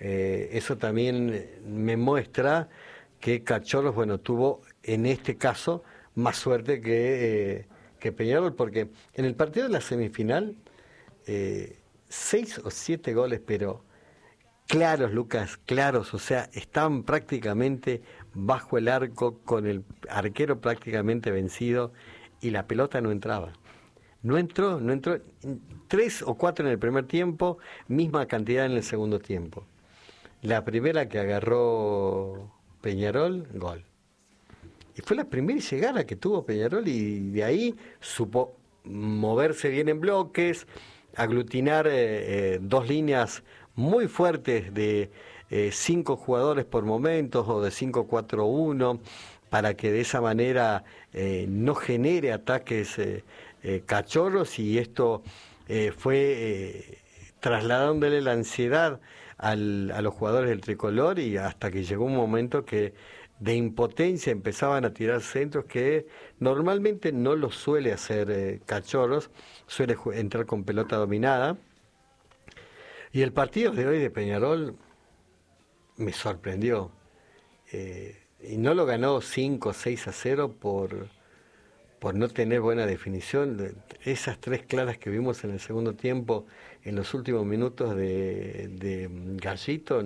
Eso también me muestra que Cachorros, bueno, tuvo en este caso más suerte que Peñarol, porque en el partido de la semifinal, 6 o 7 goles, pero claros, Lucas, claros, o sea, estaban prácticamente bajo el arco, con el arquero prácticamente vencido, y la pelota no entraba. No entró, 3 o 4 en el primer tiempo, misma cantidad en el segundo tiempo. La primera que agarró Peñarol, gol. Y fue la primera llegada que tuvo Peñarol, y de ahí supo moverse bien en bloques, aglutinar dos líneas muy fuertes de 5 jugadores por momentos, o de 5-4-1, para que de esa manera no genere ataques Cachorros, y esto fue trasladándole la ansiedad a los jugadores del tricolor, y hasta que llegó un momento que de impotencia empezaban a tirar centros que normalmente no lo suele hacer Cachorros, suele entrar con pelota dominada. Y el partido de hoy de Peñarol me sorprendió, y no lo ganó 5-6-0 por no tener buena definición. Esas 3 claras que vimos en el segundo tiempo, en los últimos minutos de Gallito,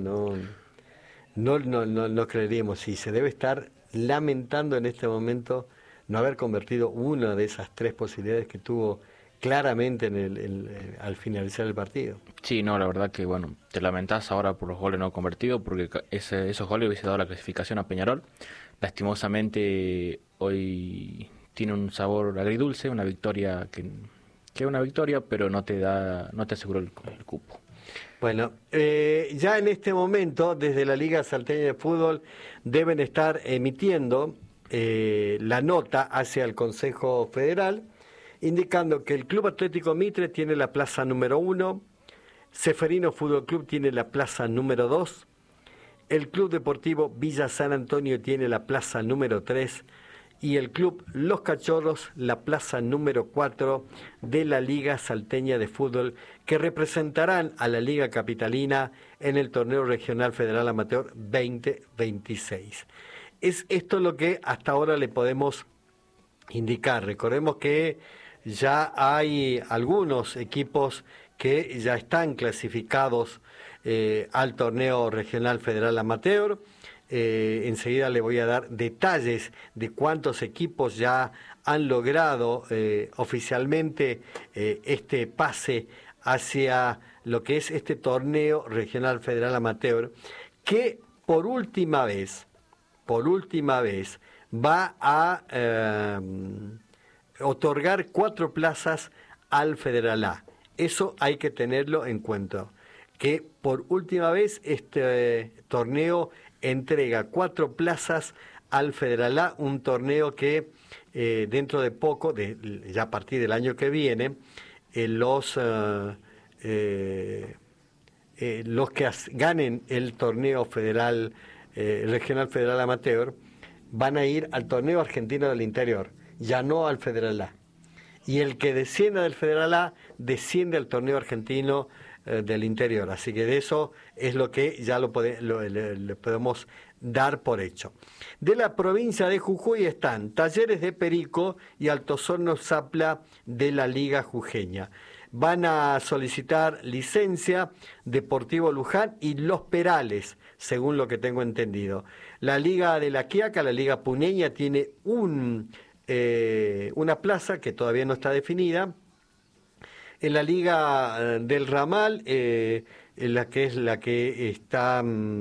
no creeríamos, y se debe estar lamentando en este momento no haber convertido una de esas 3 posibilidades que tuvo claramente al finalizar el partido. Sí, no, la verdad que bueno, te lamentás ahora por los goles no convertidos, porque esos goles hubiese dado la clasificación a Peñarol. Lastimosamente hoy tiene un sabor agridulce, una victoria que es una victoria, pero no te aseguró el cupo. Bueno, ya en este momento, desde la Liga Salteña de Fútbol, deben estar emitiendo la nota hacia el Consejo Federal, indicando que el Club Atlético Mitre tiene la plaza número 1, Ceferino Fútbol Club tiene la plaza número 2, el Club Deportivo Villa San Antonio tiene la plaza número 3, y el Club Los Cachorros la plaza número 4 de la Liga Salteña de Fútbol, que representarán a la Liga Capitalina en el Torneo Regional Federal Amateur 2026. Es esto lo que hasta ahora le podemos indicar. Recordemos que ya hay algunos equipos que ya están clasificados al Torneo Regional Federal Amateur. Enseguida le voy a dar detalles de cuántos equipos ya han logrado oficialmente este pase hacia lo que es este Torneo Regional Federal Amateur, que por última vez va a otorgar 4 plazas al Federal A. Eso hay que tenerlo en cuenta, que por última vez este torneo entrega 4 plazas al Federal A, un torneo que dentro de poco, ya a partir del año que viene, los que ganen el torneo federal, regional federal amateur, van a ir al torneo argentino del interior, ya no al Federal A. Y el que descienda del Federal A desciende al torneo argentino del interior. Así que de eso es lo que ya le podemos dar por hecho. De la provincia de Jujuy están Talleres de Perico y Altos Hornos Zapla de la Liga Jujeña. Van a solicitar licencia Deportivo Luján y Los Perales, según lo que tengo entendido. La Liga de la Quiaca, la Liga Puneña, tiene una plaza que todavía no está definida. En la Liga del Ramal, la que está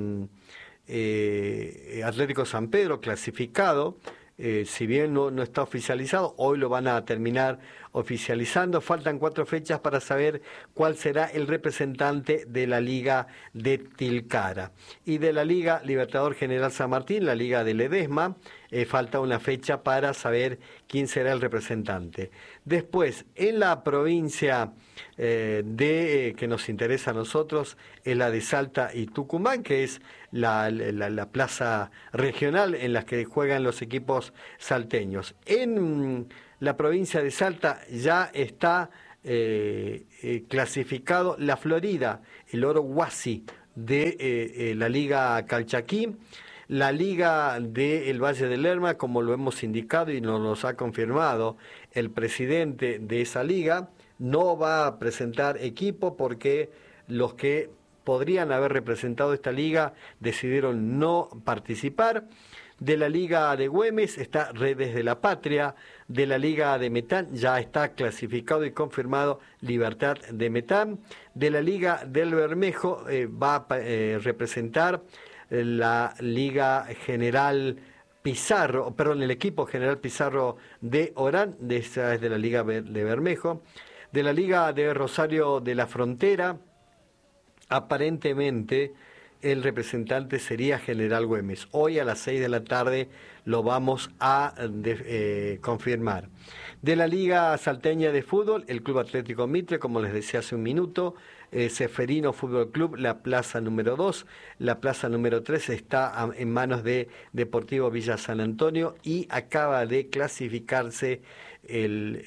Atlético San Pedro clasificado, si bien no está oficializado, hoy lo van a terminar oficializando. Faltan 4 fechas para saber cuál será el representante de la Liga de Tilcara. Y de la Liga Libertador General San Martín, la Liga de Ledesma, falta una fecha para saber quién será el representante. Después, en la provincia que nos interesa a nosotros, es la de Salta y Tucumán, que es la plaza regional en la que juegan los equipos salteños. En la provincia de Salta ya está clasificado la Florida, el Oro Huasi de la Liga Calchaquí. La Liga del Valle del Lerma, como lo hemos indicado y nos ha confirmado el presidente de esa liga, no va a presentar equipo porque los que podrían haber representado esta liga decidieron no participar. De la Liga de Güemes está Redes de la Patria. De la Liga de Metán ya está clasificado y confirmado Libertad de Metán. De la Liga del Bermejo va a representar la Liga General Pizarro, perdón, el equipo General Pizarro de Orán, esa es de la Liga de Bermejo. De la Liga de Rosario de la Frontera, aparentemente el representante sería General Güemes. Hoy a las 6 de la tarde lo vamos a confirmar. De la Liga Salteña de Fútbol, el Club Atlético Mitre, como les decía hace un minuto, Ceferino Fútbol Club, la plaza número 2, la plaza número 3 está en manos de Deportivo Villa San Antonio y acaba de clasificarse el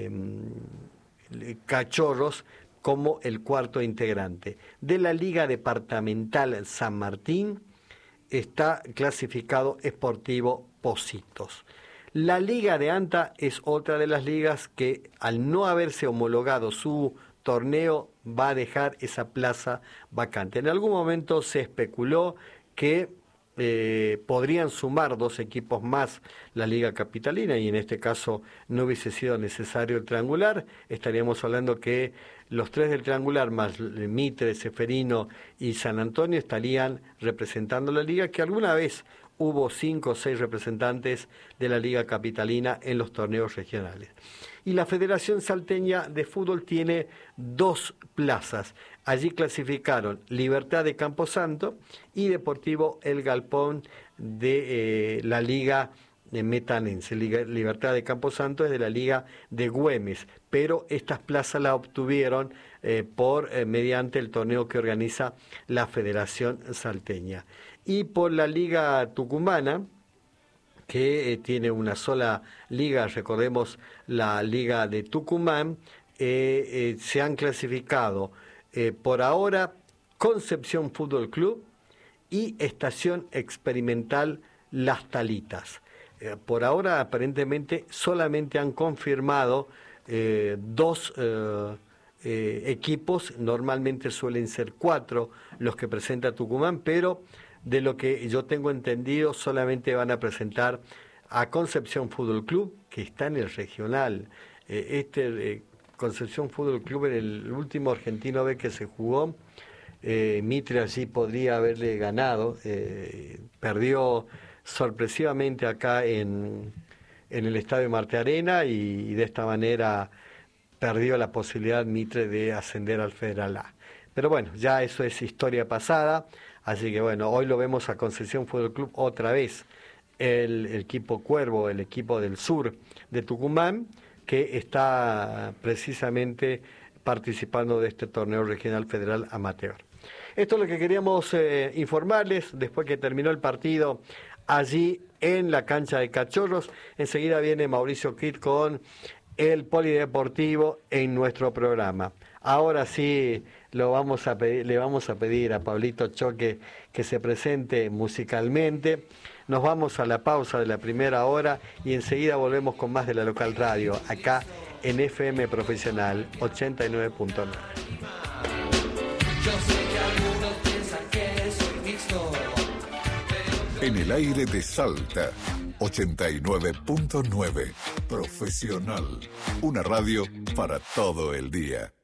Cachorros como el cuarto integrante. De la Liga Departamental San Martín está clasificado Sportivo Pocitos. La Liga de Anta es otra de las ligas que, al no haberse homologado su torneo, va a dejar esa plaza vacante. En algún momento se especuló que podrían sumar 2 equipos más la Liga Capitalina y en este caso no hubiese sido necesario el triangular. Estaríamos hablando que los 3 del triangular más Mitre, Ceferino y San Antonio estarían representando la liga, que alguna vez hubo 5 o 6 representantes de la Liga Capitalina en los torneos regionales. Y la Federación Salteña de Fútbol tiene 2 plazas. Allí clasificaron Libertad de Camposanto y Deportivo El Galpón de la Liga metanense. Libertad de Camposanto es de la Liga de Güemes, pero estas plazas las obtuvieron mediante el torneo que organiza la Federación Salteña. Y por la Liga Tucumana, que tiene una sola liga, recordemos la Liga de Tucumán, se han clasificado por ahora Concepción Fútbol Club y Estación Experimental Las Talitas. Por ahora aparentemente solamente han confirmado 2 equipos, normalmente suelen ser 4 los que presenta Tucumán, pero de lo que yo tengo entendido solamente van a presentar a Concepción Fútbol Club, que está en el regional. Concepción Fútbol Club, en el último Argentino B que se jugó, Mitre allí podría haberle ganado, perdió sorpresivamente acá en el Estadio Marte Arena y de esta manera perdió la posibilidad Mitre de ascender al Federal A. Pero bueno, ya eso es historia pasada, así que bueno, hoy lo vemos a Concepción Fútbol Club otra vez, el equipo Cuervo, el equipo del sur de Tucumán, que está precisamente participando de este torneo regional federal amateur. Esto es lo que queríamos informarles después que terminó el partido allí en la cancha de Cachorros. Enseguida viene Mauricio Kitt con el polideportivo en nuestro programa. Ahora sí le vamos a pedir a Pablito Choque que se presente musicalmente. Nos vamos a la pausa de la primera hora y enseguida volvemos con más de la local radio, acá en FM Profesional 89.9. En el aire de Salta, 89.9. Profesional. Una radio para todo el día.